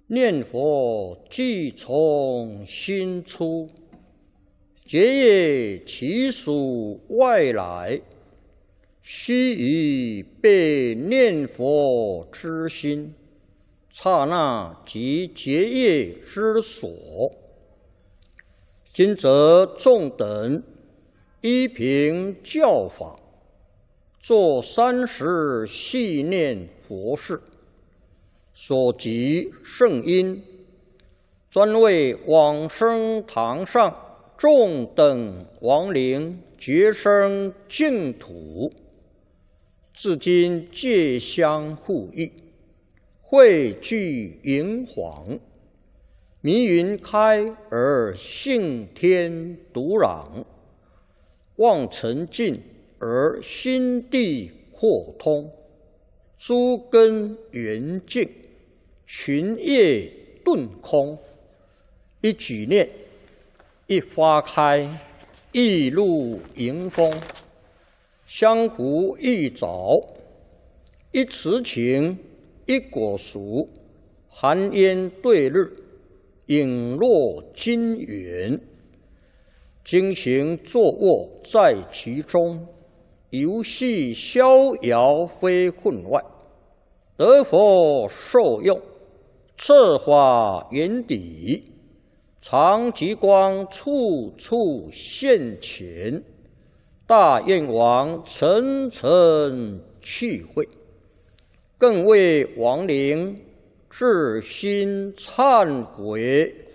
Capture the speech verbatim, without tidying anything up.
念佛即从心出，结业其属外来，须臾被念佛之心，刹那即结业之所。今则众等依凭教法，作三时系念佛事，所及圣因，专为往生堂上众等亡灵觉生净土，至今皆相互忆，汇聚银黄，迷云开而性天独朗，望尘尽而心地豁通，诸根圆净，群业顿空。一举念，一花开，一露迎风，相互一早，一池情，一果熟，寒烟对日，影落金元。经行坐卧在其中，游戏逍遥非分外，得佛受用，策法圆底，常极光处处现前，大愿王层层去会，更为亡灵至心忏悔